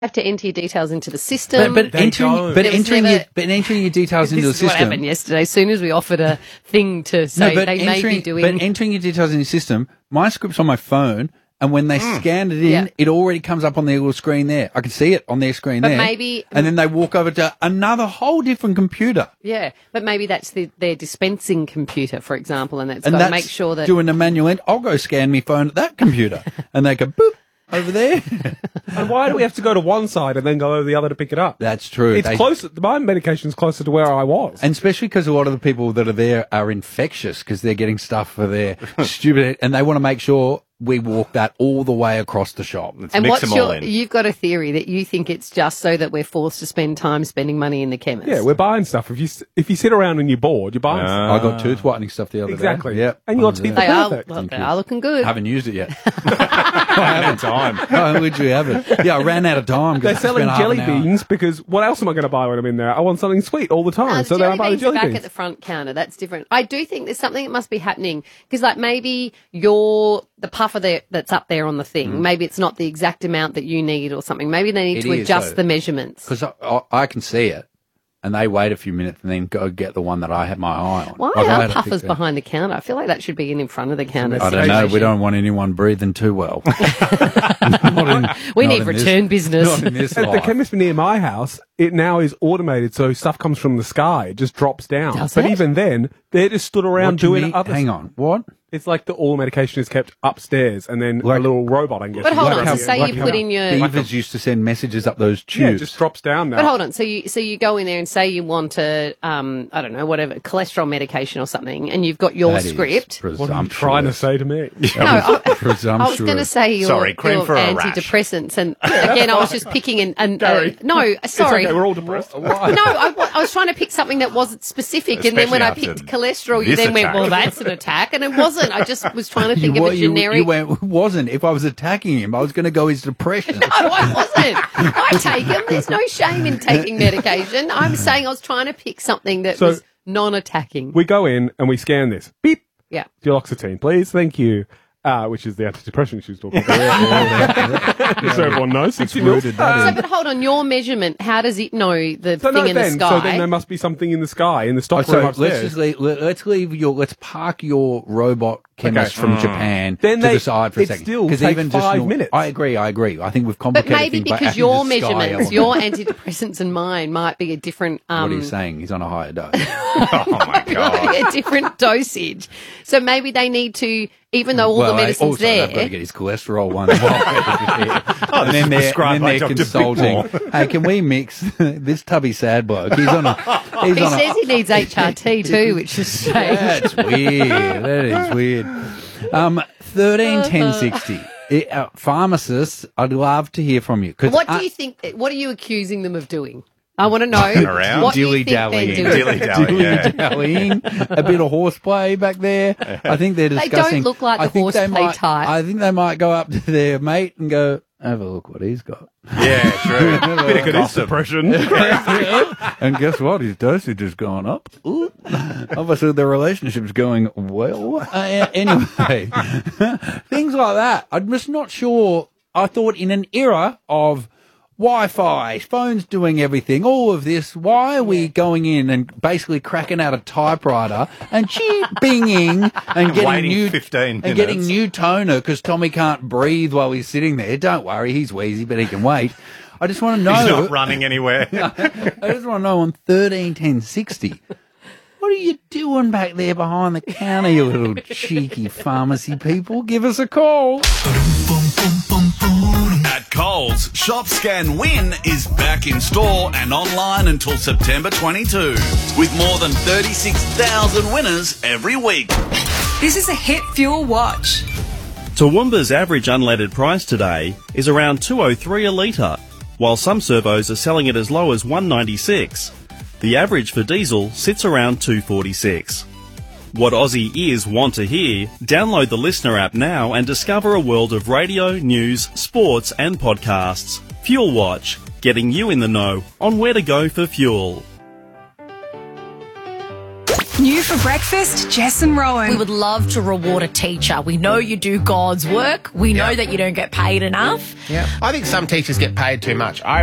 have to enter your details into the system. But entering your details into the system. This is what happened yesterday. As soon as we offered a thing to say may be doing. But entering your details in the system, my script's on my phone, and when they scanned it in, it already comes up on their little screen there. I can see it on their screen there. Maybe, and then they walk over to another whole different computer. Yeah, but maybe that's their dispensing computer, for example, and that's got to make sure that doing the manual. I'll go scan my phone at that computer, and they go boop. Over there. And why do we have to go to one side and then go over the other to pick it up? That's true. It's closer. My medication's closer to where I was. And especially because a lot of the people that are there are infectious because they're getting stuff for their stupid, and they want to make sure we walk that all the way across the shop. And you've got a theory that you think it's just so that we're forced to spend time spending money in the chemist. Yeah, we're buying stuff. If you sit around and you're bored, you're buying stuff. I got tooth whitening stuff the other day. Exactly. Yeah. And your teeth are perfect. They are looking good. I haven't used it yet. I haven't time. I literally haven't. Yeah, I ran out of time. They're selling jelly beans because what else am I going to buy when I'm in there? I want something sweet all the time. So then I buy the jelly back beans. At the front counter. That's different. I do think there's something that must be happening because, like, maybe the puffer that's up there on the thing. Maybe it's not the exact amount that you need or something. Maybe they need to adjust the measurements. Because I can see it. And they wait a few minutes and then go get the one that I had my eye on. Why are puffers behind the counter? I feel like that should be in front of the counter. I don't know. We don't want anyone breathing too well. We need return business. Not in this At life. the chemist near my house, it now is automated, so stuff comes from the sky. It just drops down. But even then, they're just stood around doing other Hang on. What? It's like all medication is kept upstairs and then a little robot, I guess. But hold on, so say you put in your... Beavers used to send messages up those tubes. Yeah, it just drops down now. But hold on, so you go in there and say you want I don't know, whatever, cholesterol medication or something, and you've got your script. What are you trying to say to me? No, I was going to say your antidepressants, and again, I was just picking no, sorry. Okay, we're all depressed. No, I was trying to pick something that wasn't specific, and then when I picked cholesterol, you then went, well, that's an attack, and it wasn't. I just was trying to think of a generic... You went, it wasn't. If I was attacking him, I was going to go his depression. No, I wasn't. I take them. There's no shame in taking medication. I'm saying I was trying to pick something that was non-attacking. We go in and we scan this. Beep. Yeah. Duloxetine, please. Thank you. Which is the antidepressant she was talking about. So everyone knows. 60 mils. But hold on, your measurement, how does it know the thing in the sky? So then there must be something in the sky, in the stock room upstairs. Let's park your robot chemist from Japan then to the side for a second. It still takes 5 minutes. I agree. I think we've complicated But maybe things because your measurements, your antidepressants and mine might be a different... what are you saying? He's on a higher dose. Oh, my God. A different dosage. So maybe they need to... Even though all the medicine's there... They've got to get his cholesterol one. And then they're consulting. Hey, can we mix this tubby sad bloke? He's on a... He says he needs HRT too, which is strange. That's weird. That is weird. 131060. Pharmacists, I'd love to hear from you. What do you think... What are you accusing them of doing? I want to know Around? what you think they're doing. Dilly-dallying. A bit of horseplay back there. I think they're discussing... They don't look like the horseplay type. I think they might go up to their mate and go, have a look what he's got. Yeah, true. Bit of gossip. Depression. And guess what? His dosage has gone up. Ooh. Obviously, the relationship's going well. Anyway, things like that. I'm just not sure. I thought in an era of Wi-Fi, phones doing everything, all of this, why are we going in and basically cracking out a typewriter and binging and getting 15 minutes. getting new toner because Tommy can't breathe while he's sitting there? Don't worry, he's wheezy, but he can wait. I just want to know. He's not running anywhere. I just want to know on 131060. What are you doing back there behind the counter, you little cheeky pharmacy people? Give us a call. At Coles, Shop Scan Win is back in store and online until September 22, with more than 36,000 winners every week. This is a Hit Fuel Watch. Toowoomba's average unleaded price today is around $2.03 a litre, while some servos are selling it as low as $1.96. The average for diesel sits around $2.46. What Aussie ears want to hear? Download the Listener app now and discover a world of radio, news, sports and podcasts. Fuel Watch, getting you in the know on where to go for fuel. New for breakfast, Jess and Rowan. We would love to reward a teacher. We know you do God's work. We know that you don't get paid enough. Yeah. I think some teachers get paid too much. I